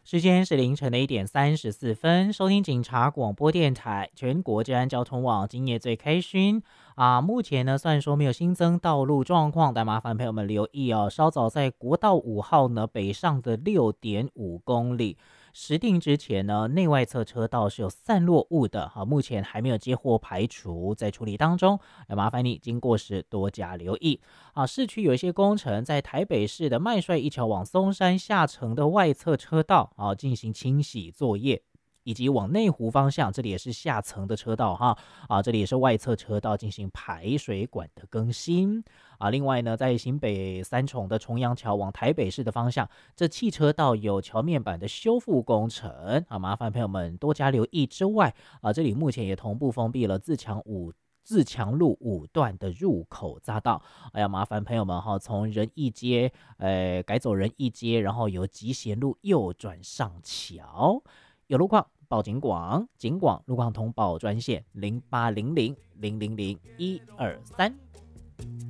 时间是凌晨的1点34分，收听警察广播电台全国治安交通网，今夜最开心目前呢，虽然说没有新增道路状况，但麻烦朋友们留意哦，稍早在国道5号呢北上的6.5公里。时定之前呢，内外侧车道是有散落物的，目前还没有接获排除，在处理当中，要麻烦你经过时多加留意。市区有一些工程，在台北市的麦帅一桥往松山下城的外侧车道进行清洗作业。以及往内湖方向，这里也是下层的车道这里也是外侧车道进行排水管的更新另外呢，在新北三重的重阳桥往台北市的方向，这汽车道有桥面板的修复工程麻烦朋友们多加留意之外这里目前也同步封闭了自强路5段的入口匝道，要麻烦朋友们从仁义街改走仁义街，然后由集贤路右转上桥。有路况报警广，警广路况通报专线0800000123。